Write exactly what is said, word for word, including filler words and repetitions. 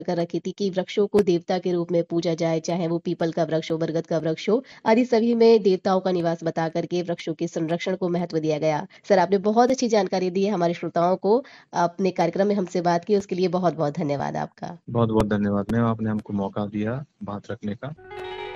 कर रखी थी कि वृक्षों को देवता के रूप में पूजा जाए, चाहे वो पीपल का वृक्ष हो, बरगद का वृक्ष हो, आदि सभी में देवताओं का निवास बता करके वृक्षों के संरक्षण को महत्व दिया गया। सर, आपने बहुत अच्छी जानकारी दी है हमारे श्रोताओं को। अपने कार्यक्रम में हमसे बात की, उसके लिए बहुत-बहुत धन्यवाद आपका। बहुत-बहुत धन्यवाद मैम, आपने हमको मौका दिया बात रखने का।